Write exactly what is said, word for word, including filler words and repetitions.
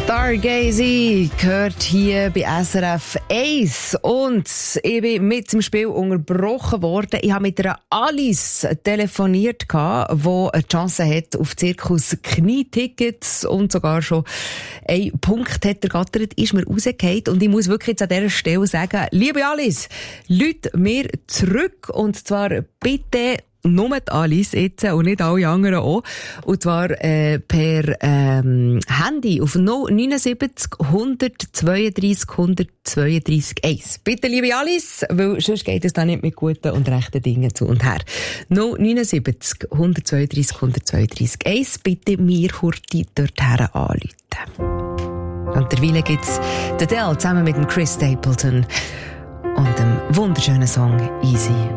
Stargazy gehört hier bei S R F eins und ich bin mit dem Spiel unterbrochen worden. Ich habe mit einer Alice telefoniert, die eine Chance hat auf Zirkus Knietickets und sogar schon einen Punkt hat ergattert, ist mir rausgefallen. Und ich muss wirklich jetzt an dieser Stelle sagen, liebe Alice, läut mir zurück und zwar bitte nur die Alice jetzt und nicht alle anderen auch. Und zwar äh, per ähm, Handy auf null neun sieben null zweiunddreißig hundertzweiunddreißig eins. Bitte, liebe Alice, weil sonst geht es da nicht mit guten und rechten Dingen zu und her. null neun sieben null zweiunddreißig hundertzweiunddreißig eins. Bitte mir Hurti dorthin anrufen. Und derweil gibt's den Adele zusammen mit dem Chris Stapleton und dem wunderschönen Song Easy.